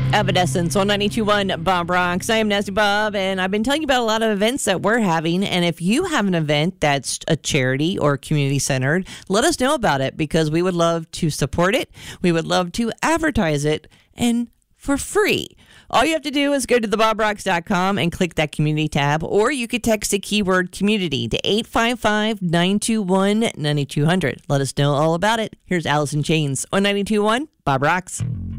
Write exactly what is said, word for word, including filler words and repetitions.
Evanescence on ninety-two point one Bob Rocks. I am Nasty Bob, and I've been telling you about a lot of events that we're having. And if you have an event that's a charity or community centered, let us know about it because we would love to support it. We would love to advertise it and for free. All you have to do is go to the bob rocks dot com and click that community tab, or you could text the keyword community to eight five five, nine two one, nine two zero zero. Let us know all about it. Here's Alice in Chains on ninety-two point one Bob Rocks.